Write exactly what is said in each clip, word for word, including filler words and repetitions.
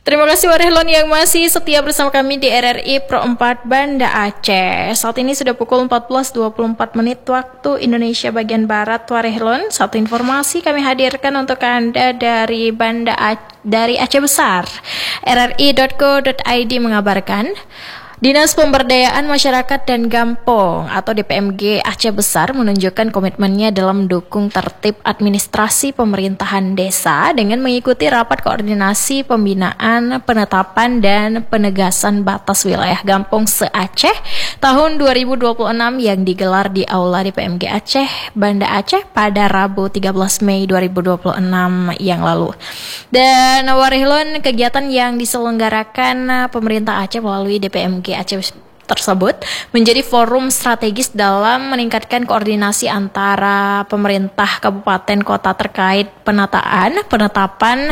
Terima kasih Warehlon yang masih setia bersama kami di R R I Pro empat Banda Aceh. Saat ini sudah pukul empat belas dua puluh empat menit waktu Indonesia bagian Barat. Warehlon, satu informasi kami hadirkan untuk Anda dari Banda Aceh, dari Aceh Besar. R R I dot co dot I D mengabarkan, Dinas Pemberdayaan Masyarakat dan Gampong atau D P M G Aceh Besar menunjukkan komitmennya dalam mendukung tertib administrasi pemerintahan desa dengan mengikuti rapat koordinasi pembinaan, penetapan, dan penegasan batas wilayah Gampong se-Aceh tahun dua ribu dua puluh enam yang digelar di Aula D P M G Aceh, Banda Aceh pada Rabu tiga belas Mei dua ribu dua puluh enam yang lalu. Dan Warehlon, kegiatan yang diselenggarakan pemerintah Aceh melalui D P M G Aceh tersebut menjadi forum strategis dalam meningkatkan koordinasi antara pemerintah kabupaten kota terkait penataan, penetapan,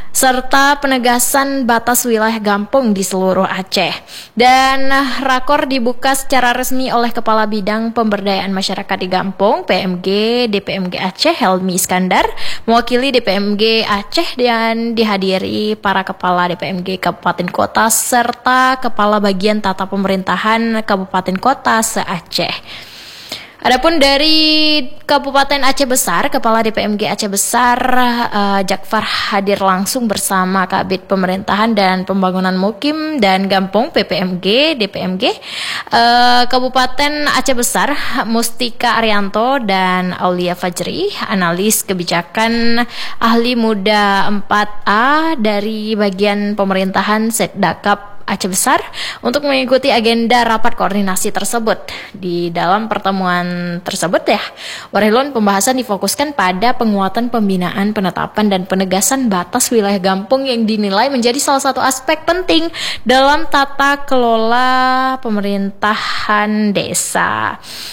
serta penegasan batas wilayah Gampong di seluruh Aceh. Dan rakor dibuka secara resmi oleh Kepala Bidang Pemberdayaan Masyarakat di Gampong, P M G D P M G Aceh, Helmi Iskandar, mewakili D P M G Aceh, dan dihadiri para Kepala D P M G Kabupaten Kota serta Kepala Bagian Tata Pemerintahan Kabupaten Kota se-Aceh. Adapun dari Kabupaten Aceh Besar, Kepala D P M G Aceh Besar uh, Jakfar hadir langsung bersama Kabid Pemerintahan dan Pembangunan Mukim dan Gampong P P M G D P M G uh, Kabupaten Aceh Besar, Mustika Arianto dan Aulia Fajri, analis kebijakan ahli muda empat A dari bagian pemerintahan Setdakap Aceh Besar untuk mengikuti agenda rapat koordinasi tersebut. Di dalam pertemuan tersebut ya, Warehlon, pembahasan difokuskan pada penguatan pembinaan, penetapan, dan penegasan batas wilayah Gampong yang dinilai menjadi salah satu aspek penting dalam tata kelola pemerintahan desa.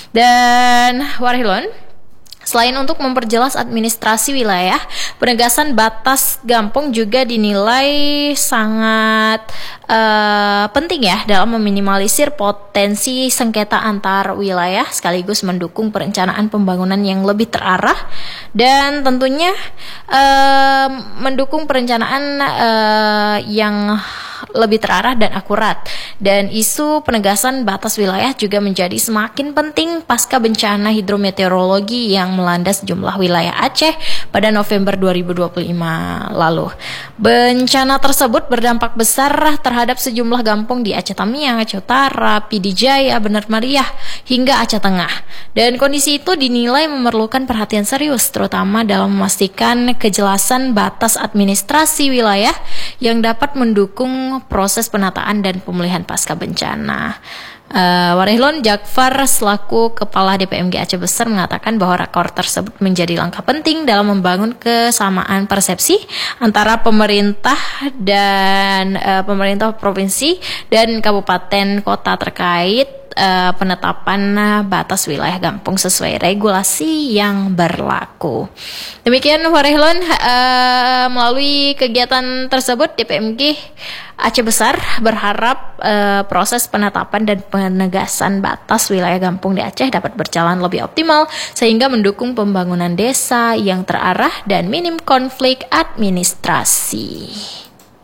Dan Warehlon, selain untuk memperjelas administrasi wilayah, penegasan batas Gampong juga dinilai sangat uh, penting ya dalam meminimalisir potensi sengketa antar wilayah sekaligus mendukung perencanaan pembangunan yang lebih terarah dan tentunya uh, mendukung perencanaan uh, yang lebih terarah dan akurat. Dan isu penegasan batas wilayah juga menjadi semakin penting pasca bencana hidrometeorologi yang melanda sejumlah wilayah Aceh pada November dua ribu dua puluh lima lalu. Bencana tersebut berdampak besar terhadap sejumlah Gampong di Aceh Tamiang, Aceh Utara, Pidi Jaya, Bener Meriah, hingga Aceh Tengah. Dan kondisi itu dinilai memerlukan perhatian serius, terutama dalam memastikan kejelasan batas administrasi wilayah yang dapat mendukung proses penataan dan pemulihan pasca bencana. Uh, Warehlon, Jakfar selaku Kepala D P M G Aceh Besar mengatakan bahwa rakor tersebut menjadi langkah penting dalam membangun kesamaan persepsi antara pemerintah dan uh, pemerintah provinsi dan kabupaten kota terkait uh, penetapan batas wilayah Gampong sesuai regulasi yang berlaku. Demikian Warehlon, uh, melalui kegiatan tersebut D P M G Aceh Besar berharap uh, proses penetapan dan penegasan batas wilayah Gampong di Aceh dapat berjalan lebih optimal sehingga mendukung pembangunan desa yang terarah dan minim konflik administrasi.